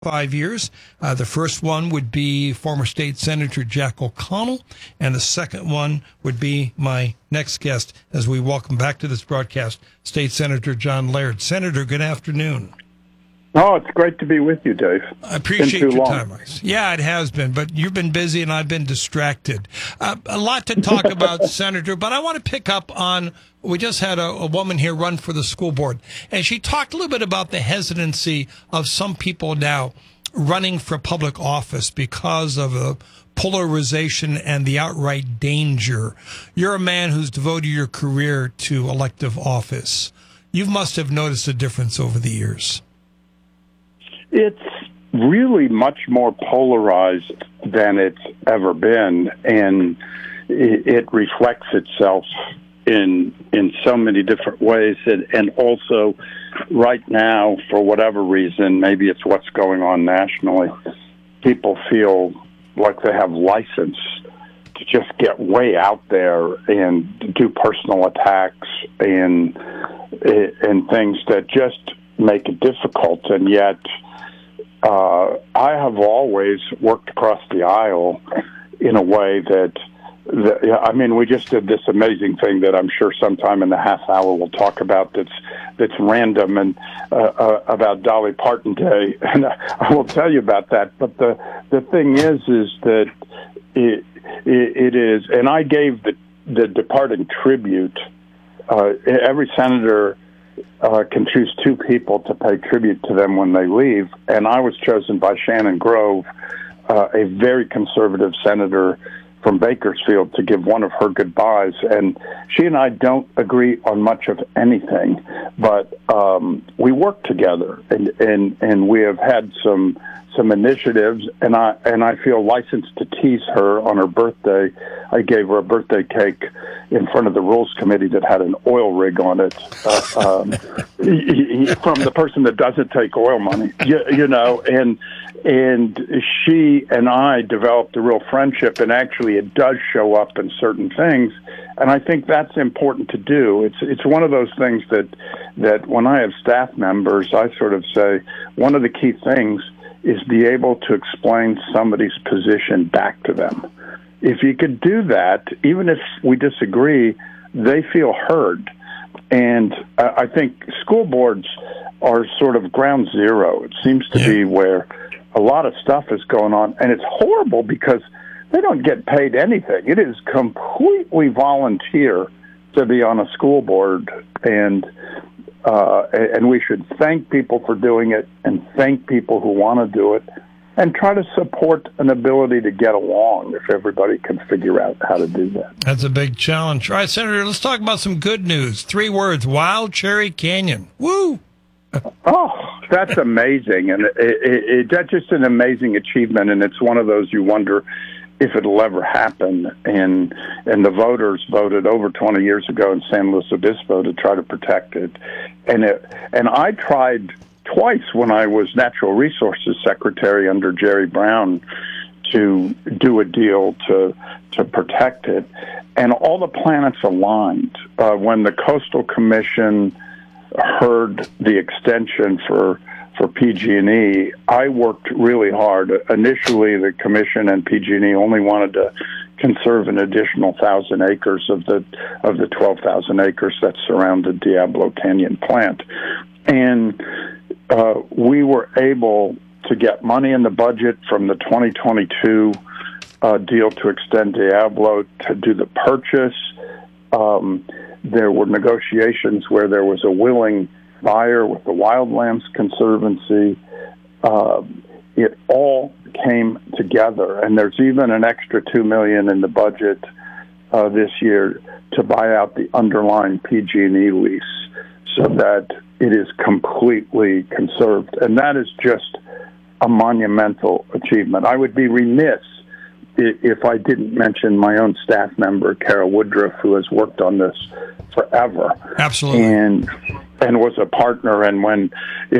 5 years. The first one would be former State Senator Jack O'Connell, and the second one would be my next guest as we welcome back to this broadcast, State Senator John Laird. Senator, good afternoon. Oh, it's great to be with you, Dave. I appreciate your time. Yeah, it has been, but you've been busy and I've been distracted. A lot to talk about, Senator, but I want to pick up on, we just had a woman here run for the school board, and she talked a little bit about the hesitancy of some people now running for public office because of the polarization and the outright danger. You're a man who's devoted your career to elective office. You must have noticed a difference over the years. It's really much more polarized than it's ever been, and it reflects itself in so many different ways. And also, right now, for whatever reason, maybe it's what's going on nationally, people feel like they have license to just get way out there and do personal attacks and things that just make it difficult. And yet, I have always worked across the aisle in a way that, I mean, we just did this amazing thing that I'm sure sometime in the half hour we'll talk about that's random and about Dolly Parton Day, and I will tell you about that. But the thing is that it is, and I gave the departing tribute. Every senator can choose two people to pay tribute to them when they leave, and I was chosen by Shannon Grove, a very conservative senator from Bakersfield, to give one of her goodbyes. And she and I don't agree on much of anything, but we work together, and we have had some initiatives, and I feel licensed to tease her on her birthday. I gave her a birthday cake in front of the Rules Committee that had an oil rig on it, from the person that doesn't take oil money, you know, and she and I developed a real friendship, and actually it does show up in certain things, and I think that's important to do. It's one of those things that when I have staff members, I sort of say, one of the key things is be able to explain somebody's position back to them. If you could do that, even if we disagree, they feel heard. And I think school boards are sort of ground zero. It seems to be where a lot of stuff is going on, and it's horrible because they don't get paid anything. It is completely volunteer to be on a school board, and we should thank people for doing it and thank people who want to do it and try to support an ability to get along if everybody can figure out how to do that. That's a big challenge. All right, Senator, let's talk about some good news. 3 words, Wild Cherry Canyon. Woo! Oh, that's amazing. And that's just an amazing achievement, and it's one of those you wonder if it'll ever happen. And the voters voted over 20 years ago in San Luis Obispo to try to protect it. And I tried twice when I was Natural Resources Secretary under Jerry Brown to do a deal to protect it. And all the planets aligned. When the Coastal Commission heard the extension for PG&E, I worked really hard. Initially, the Commission and PG&E only wanted to conserve an additional 1,000 acres of the 12,000 acres that surrounded Diablo Canyon plant. And we were able to get money in the budget from the 2022 deal to extend Diablo to do the purchase. There were negotiations where there was a willing buyer with the Wildlands Conservancy. It all came together, and there's even an extra $2 million in the budget this year to buy out the underlying PG&E lease so that it is completely conserved, and that is just a monumental achievement. I would be remiss if I didn't mention my own staff member, Carol Woodruff, who has worked on this forever. Absolutely. And was a partner. And when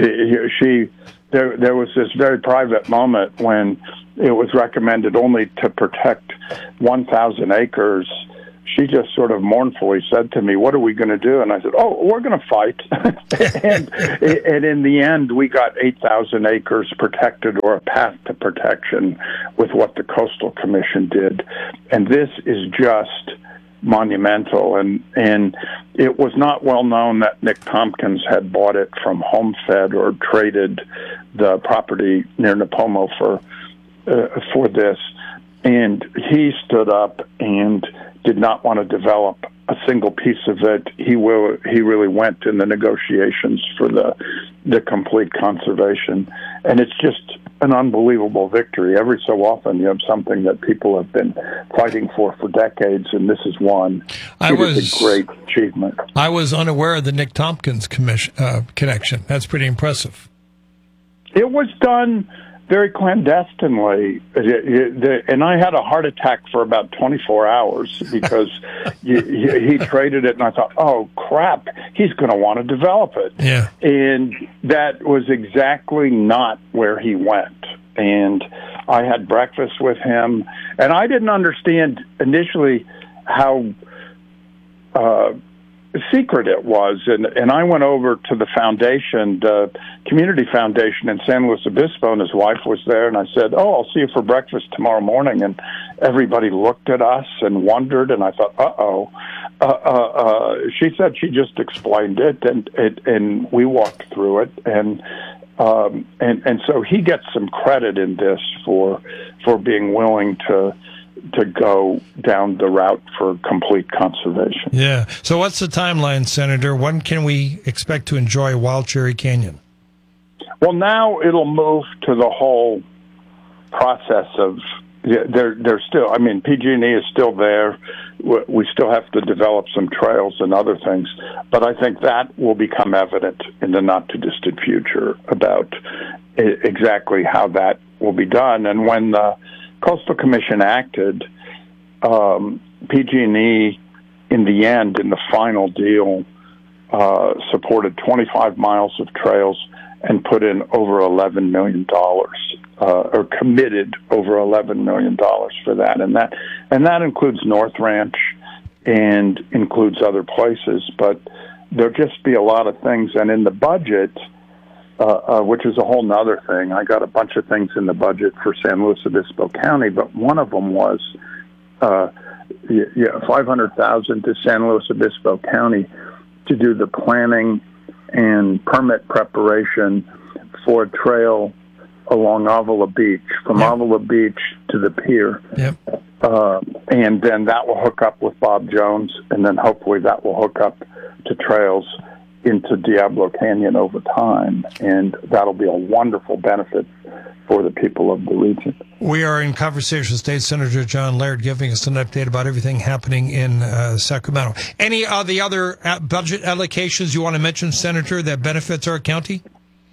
there was this very private moment when it was recommended only to protect 1,000 acres she just sort of mournfully said to me, "What are we going to do?" And I said, "Oh, we're going to fight." and in the end, we got 8,000 acres protected, or a path to protection, with what the Coastal Commission did. And this is just monumental. And it was not well known that Nick Tompkins had bought it from Homestead or traded the property near Nipomo for this. And he stood up and did not want to develop a single piece of it. He really went in the negotiations for the complete conservation. And it's just an unbelievable victory. Every so often you have something that people have been fighting for decades, and this is one. It is a great achievement. I was unaware of the Nick Tompkins connection. That's pretty impressive. It was done very clandestinely, and I had a heart attack for about 24 hours because he traded it, and I thought, oh, crap, he's going to want to develop it. Yeah. And that was exactly not where he went. And I had breakfast with him, and I didn't understand initially how secret it was, and I went over to the foundation, the community foundation in San Luis Obispo, and his wife was there, and I said, "Oh, I'll see you for breakfast tomorrow morning." And everybody looked at us and wondered, and I thought, she said she just explained it, and we walked through it, and so he gets some credit in this for being willing to go down the route for complete conservation. Yeah. So what's the timeline, Senator? When can we expect to enjoy Wild Cherry Canyon? Well, now it'll move to the whole process of, they're still, I mean, PG&E is still there. We still have to develop some trails and other things, but I think that will become evident in the not-too-distant future about exactly how that will be done. And when the Coastal Commission acted, PG&E, in the end, in the final deal, supported 25 miles of trails and put in over $11 million, or committed over $11 million for that. And that includes North Ranch and includes other places, but there'll just be a lot of things. And in the budget, which is a whole nother thing. I got a bunch of things in the budget for San Luis Obispo County, but one of them was $500,000 to San Luis Obispo County to do the planning and permit preparation for a trail along Avila Beach, from Avila Beach to the pier. Yep. And then that will hook up with Bob Jones, and then hopefully that will hook up to trails into Diablo Canyon over time, and that'll be a wonderful benefit for the people of the region. We are in conversation with State Senator John Laird, giving us an update about everything happening in Sacramento. Any of the other budget allocations you want to mention, Senator, that benefits our county?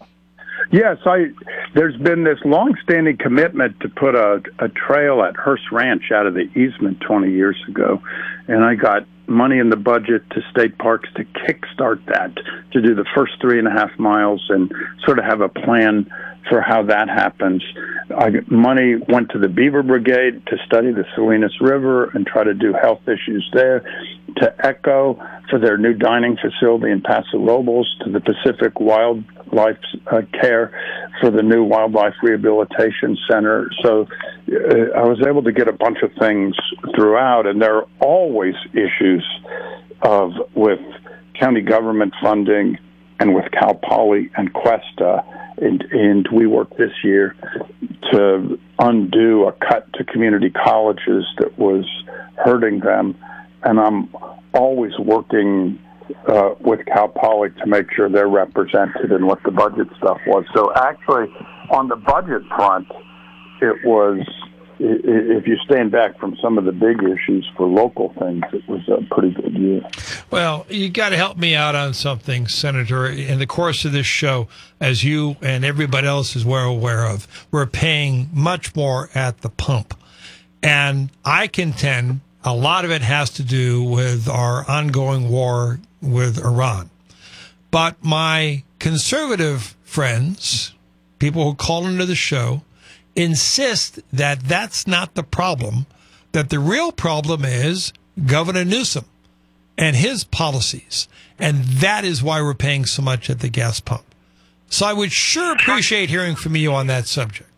Yes, there's been this long-standing commitment to put a trail at Hearst Ranch out of the easement 20 years ago, and I got money in the budget to state parks to kickstart that, to do the first 3.5 miles and sort of have a plan for how that happens. Money went to the Beaver Brigade to study the Salinas River and try to do health issues there, to ECHO for their new dining facility in Paso Robles, to the Pacific Wildlife Care for the new Wildlife Rehabilitation Center. So I was able to get a bunch of things throughout, and there are always issues with county government funding and with Cal Poly and Cuesta, and we worked this year to undo a cut to community colleges that was hurting them, and I'm always working with Cal Poly to make sure they're represented in what the budget stuff was. So actually, on the budget front, it was, if you stand back from some of the big issues for local things, it was a pretty good year. Well, you got to help me out on something, Senator. In the course of this show, as you and everybody else is well aware of, we're paying much more at the pump. And I contend a lot of it has to do with our ongoing war with Iran. But my conservative friends, people who call into the show, insist that that's not the problem, that the real problem is Governor Newsom and his policies. And that is why we're paying so much at the gas pump. So I would sure appreciate hearing from you on that subject.